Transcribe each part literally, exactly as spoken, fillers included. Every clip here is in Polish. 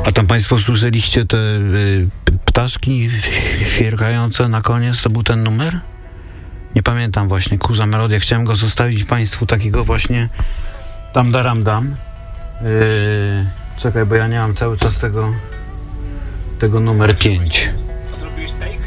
A tam państwo słyszeliście te y, ptaszki świerkające na koniec? To był ten numer? Nie pamiętam właśnie. Kurza melodia. Chciałem go zostawić państwu takiego właśnie tam daram dam. Yy, czekaj, bo ja nie mam cały czas tego tego numer pięć. A zrobiłeś take?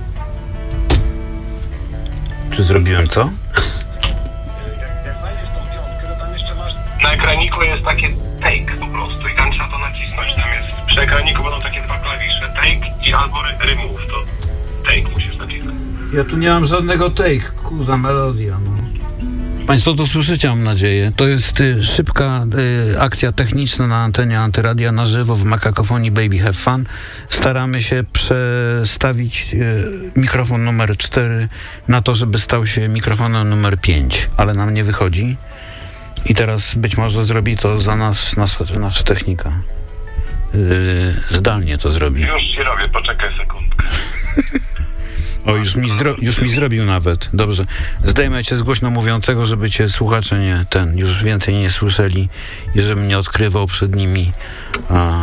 Czy zrobiłem co? Jak, jak znajdziesz tą piątkę, to tam jeszcze masz... Na ekraniku jest takie take po prostu i tam trzeba to nacisnąć. Tam jest przy ekraniku będą takie dwa klawisze take i albo remove, to take musisz nacisnąć. Ja tu nie mam żadnego take. Kurza melodia, no. Państwo to słyszycie, mam nadzieję. To jest y, szybka y, akcja techniczna na antenie Antyradia na żywo w Makakofonii Baby Have Fun. Staramy się przestawić y, mikrofon numer cztery na to, żeby stał się mikrofonem numer pięć, ale nam nie wychodzi. I teraz być może zrobi to za nas nasza, nasza technika. Y, zdalnie to zrobi. Już ci robię, poczekaj sekundkę. O, już mi, zro, już mi zrobił nawet. Dobrze. Zdejmę cię z głośno mówiącego, żeby cię słuchacze nie, ten, już więcej nie słyszeli i żebym nie odkrywał przed nimi. A...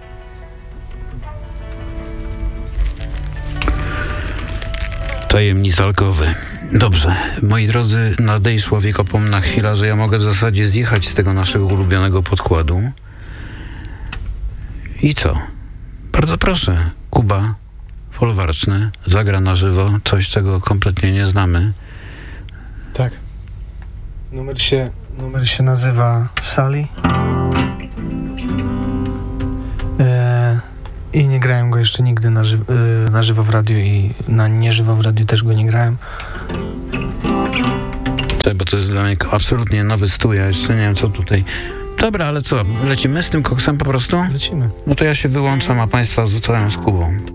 tajemnic alkowy. Dobrze. Moi drodzy, nadejszła wiekopomna chwila, że ja mogę w zasadzie zjechać z tego naszego ulubionego podkładu. I co? Bardzo proszę, Kuba Folwarczny zagra na żywo coś, czego kompletnie nie znamy. Tak. Numer się, numer się nazywa Sally. E, I nie grałem go jeszcze nigdy na, ży- e, na żywo w radiu i na nieżywo w radiu też go nie grałem. Tak, bo to jest dla mnie absolutnie nowy stół, ja jeszcze nie wiem co tutaj. Dobra, ale co, lecimy z tym koksem po prostu? Lecimy. No to ja się wyłączam, a państwa zostają z Kubą.